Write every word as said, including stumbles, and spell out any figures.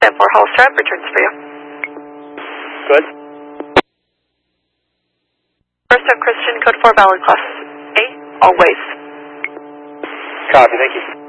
ten four Hallstrap, returns for you. Good. First up, Christian, code four, valid class A, always. Copy, thank you.